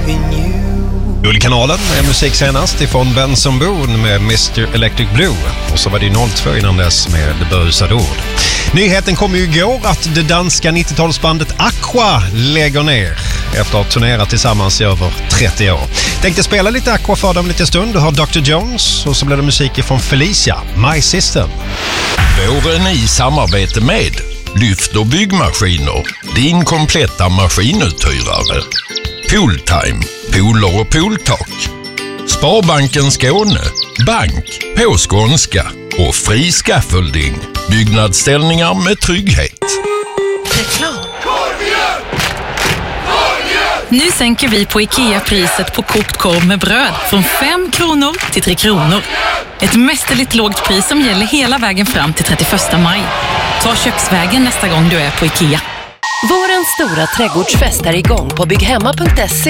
Guldkanalen är musik senast ifrån Benson Boone med Mr. Electric Blue. Och så var det 02 innan dess med The Berusade Ord. Nyheten kom ju igår att det danska 90-talsbandet Aqua lägger ner efter att ha turnerat tillsammans i över 30 år. Tänkte spela lite Aqua för dem lite stund. Du har Dr. Jones och så blir det musik från Felicia, My System. Våren i samarbete med Lyft och byggmaskiner, din kompletta maskinuthyrare. Pooltime, pooler och pooltak. Sparbanken Skåne, bank på skånska och fri scaffolding. Byggnadsställningar med trygghet. Reklam. Nu sänker vi på IKEA priset på kokt korv med bröd från 5 kronor till 3 kronor. Ett mästerligt lågt pris som gäller hela vägen fram till 31 maj. Ta köksvägen nästa gång du är på IKEA. Vårens stora trädgårdsfest är igång på bygghemma.se.